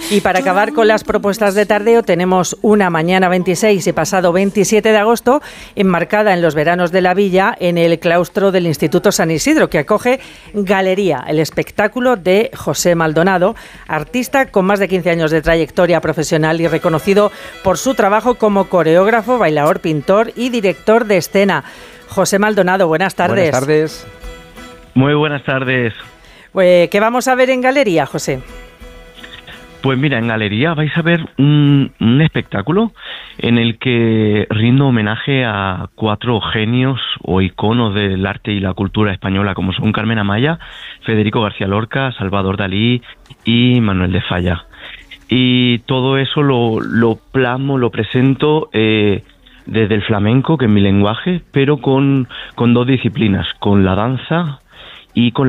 Y para acabar con las propuestas de tardeo, tenemos una mañana 26 y pasado 27 de agosto, enmarcada en los veranos de la Villa, en el claustro del Instituto San Isidro, que acoge Galería, el espectáculo de José Maldonado, artista con más de 15 años de trayectoria profesional y reconocido por su trabajo como coreógrafo, bailador, pintor y director de escena. José Maldonado, buenas tardes. Buenas tardes. Muy buenas tardes. ¿Qué vamos a ver en Galería, José? Pues mira, en Galería vais a ver un espectáculo en el que rindo homenaje a 4 genios o iconos del arte y la cultura española, como son Carmen Amaya, Federico García Lorca, Salvador Dalí y Manuel de Falla. Y todo eso lo plasmo, lo presento desde el flamenco, que es mi lenguaje, pero con 2 disciplinas, con la danza y con